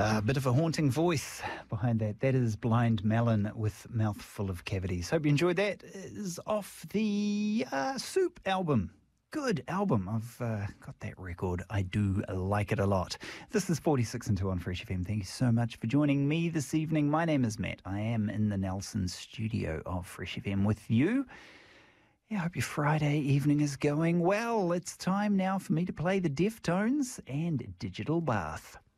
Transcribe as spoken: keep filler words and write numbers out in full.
A bit of a haunting voice behind that. That is Blind Melon with Mouthful of Cavities. Hope you enjoyed that. It is off the uh, Soup album. Good album. I've uh, got that record. I do like it a lot. This is forty-six and two on Fresh F M. Thank you so much for joining me this evening. My name is Matt. I am in the Nelson studio of Fresh F M with you. Yeah, I hope your Friday evening is going well. It's time now for me to play the Deftones and Digital Bath.